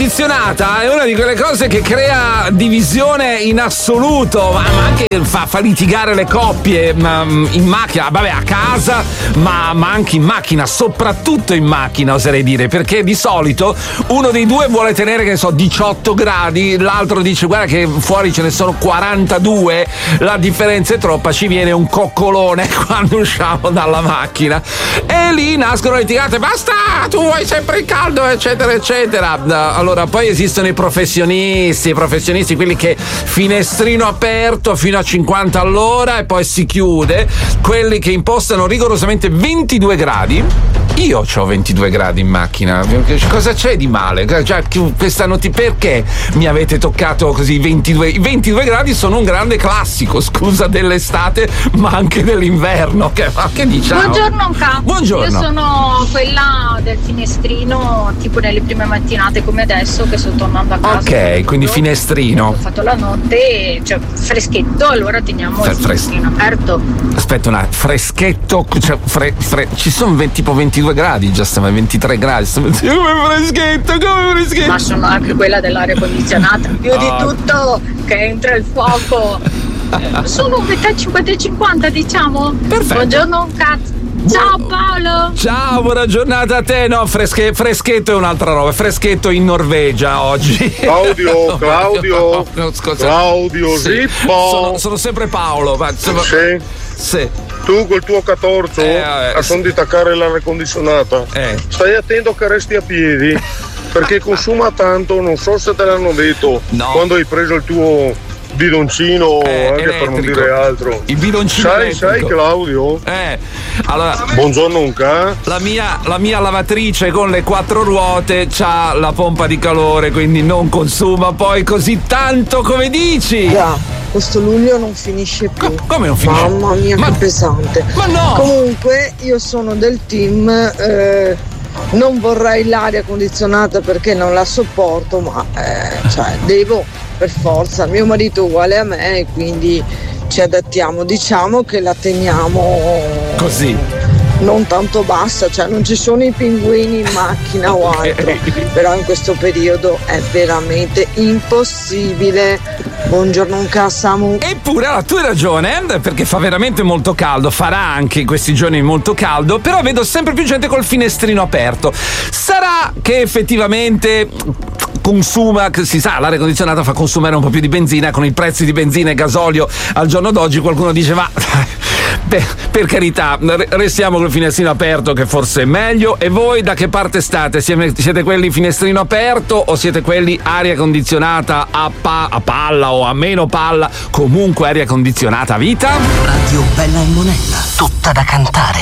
condizionata è una di quelle cose che crea divisione in assoluto, ma anche fa litigare le coppie in macchina, vabbè, a casa, ma anche in macchina, soprattutto in macchina oserei dire, perché di solito uno dei due vuole tenere, che ne so, 18 gradi, l'altro dice guarda che fuori ce ne sono 42, la differenza è troppa, ci viene un coccolone quando usciamo dalla macchina e lì nascono litigate, basta, tu vuoi sempre il caldo, eccetera eccetera. Allora poi esistono i professionisti, quelli che finestrino aperto fino a 50 all'ora e poi si chiude, quelli che impostano rigorosamente 22 gradi. Io ho 22 gradi in macchina, cosa c'è di male? Questa perché mi avete toccato così 22? I 22 gradi sono un grande classico, scusa, dell'estate ma anche dell'inverno. Che diciamo? Buongiorno Anca. Buongiorno. Io sono quella del finestrino, tipo nelle prime mattinate come adesso che sto tornando a casa. Ok, quindi finestrino. Ho fatto la notte, cioè freschetto, allora teniamo il finestrino aperto. Aspetta un attimo, freschetto, cioè ci sono tipo 22 gradi, già stiamo a 23 gradi, come freschetto. Ma sono anche quella dell'aria condizionata. Più di tutto che entra il fuoco. Sono metà 50 e 50, diciamo. Perfetto. Buongiorno cazzo. Ciao Paolo. Ciao, buona giornata a te. No, freschetto è un'altra roba. Freschetto in Norvegia oggi. Claudio. No, scusa. Claudio, sì. Zippo. Sono sempre Paolo. Ma, sì. Tu col tuo catorzo a son di attaccare l'aria condizionata. Stai attento che resti a piedi perché consuma tanto, non so se te l'hanno detto. No. Quando hai preso il tuo bidoncino, anche elettrico, per non dire altro. Il bidoncino sai Claudio? Allora, buongiorno Unca. La mia lavatrice con le 4 ruote c'ha la pompa di calore, quindi non consuma poi così tanto come dici. Questo luglio non finisce più. Come non finisce? Mamma mia, che pesante. Ma no! Comunque io sono del team non vorrei l'aria condizionata perché non la sopporto, ma devo per forza. Mio marito è uguale a me e quindi ci adattiamo. Diciamo che la teniamo così, non tanto bassa, cioè non ci sono i pinguini in macchina o altro, però in questo periodo è veramente impossibile. Buongiorno Samu. Eppure tu hai ragione, perché fa veramente molto caldo, farà anche in questi giorni molto caldo, però vedo sempre più gente col finestrino aperto. Sarà che effettivamente consuma, si sa, l'aria condizionata fa consumare un po' più di benzina, con i prezzi di benzina e gasolio al giorno d'oggi qualcuno dice ma per carità, restiamo col finestrino aperto che forse è meglio. E voi da che parte state? Siete quelli finestrino aperto o siete quelli aria condizionata a palla o a meno palla, comunque aria condizionata a vita? Radio Bella e Monella, tutta da cantare.